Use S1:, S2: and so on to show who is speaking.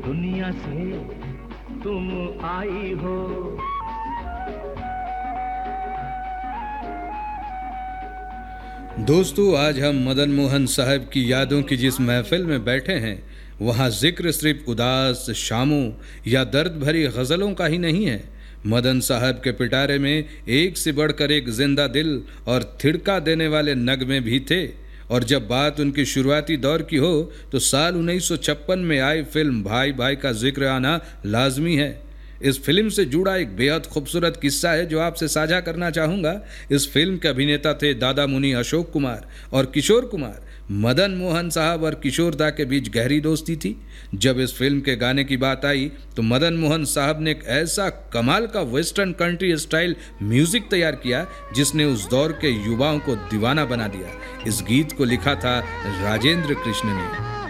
S1: दुनिया से तुम आई हो।
S2: दोस्तों, आज हम मदन मोहन साहब की यादों की जिस महफिल में बैठे हैं, वहाँ जिक्र सिर्फ उदास शामों या दर्द भरी गज़लों का ही नहीं है। मदन साहब के पिटारे में एक से बढ़कर एक जिंदा दिल और थिड़का देने वाले नगमे भी थे। और जब बात उनकी शुरुआती दौर की हो तो साल 1956 में आई फिल्म भाई भाई का जिक्र आना लाजमी है। इस फिल्म से जुड़ा एक बेहद खूबसूरत किस्सा है जो आपसे साझा करना चाहूँगा। इस फिल्म के अभिनेता थे दादा मुनि अशोक कुमार और किशोर कुमार। मदन मोहन साहब और किशोर दा के बीच गहरी दोस्ती थी। जब इस फिल्म के गाने की बात आई तो मदन मोहन साहब ने एक ऐसा कमाल का वेस्टर्न कंट्री स्टाइल म्यूजिक तैयार किया जिसने उस दौर के युवाओं को दीवाना बना दिया। इस गीत को लिखा था राजेंद्र कृष्ण ने।